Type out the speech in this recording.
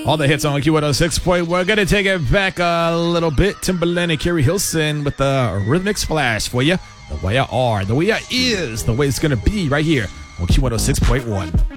All the hits on Q106. We're going to take it back a little bit. Timbaland and Kerry Hilson with the rhythmic splash for you. The way I are, the way I is, the way it's going to be right here on Q106.1.